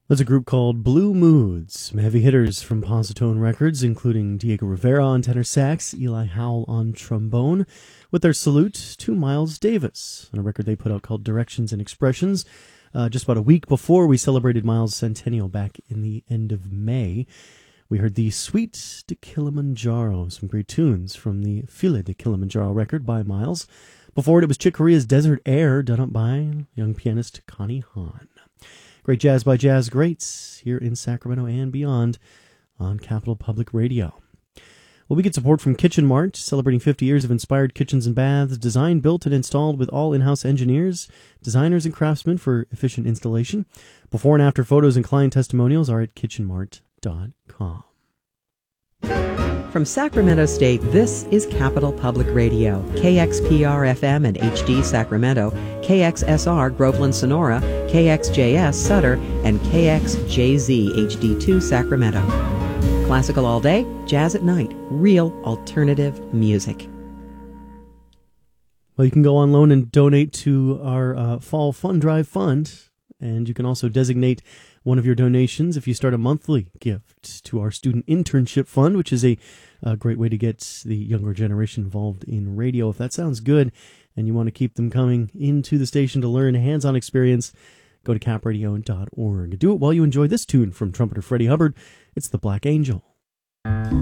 There's a group called Blue Moods, some heavy hitters from Positone Records, including Diego Rivera on tenor sax, Eli Howell on trombone, with their salute to Miles Davis, on a record they put out called Directions and Expressions, just about a week before we celebrated Miles' centennial back in the end of May. We heard the Suite de Kilimanjaro, some great tunes from the File de Kilimanjaro record by Miles. Before it was Chick Corea's Desert Air, done up by young pianist Connie Hahn. Great jazz by jazz greats here in Sacramento and beyond on Capital Public Radio. Well, we get support from Kitchen Mart, celebrating 50 years of inspired kitchens and baths, designed, built, and installed with all in-house engineers, designers, and craftsmen for efficient installation. Before and after photos and client testimonials are at kitchenmart.com. From Sacramento State, this is Capital Public Radio, KXPR-FM and HD Sacramento, KXSR Groveland Sonora, KXJS Sutter, and KXJZ HD2 Sacramento. Classical all day, jazz at night, real alternative music. Well, you can go on loan and donate to our Fall Fund Drive Fund, and you can also designate one of your donations if you start a monthly gift to our Student Internship Fund, which is a great way to get the younger generation involved in radio. If that sounds good and you want to keep them coming into the station to learn hands-on experience, go to capradio.org. Do it while you enjoy this tune from trumpeter Freddie Hubbard. It's The Black Angel.